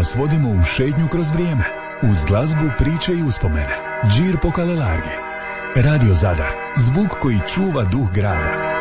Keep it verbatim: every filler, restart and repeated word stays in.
vas vodimo u šetnju kroz vrijeme. Uz glazbu, priče i uspomene. Džir po Kalelargi. Radio Zadar. Zvuk koji čuva duh grada.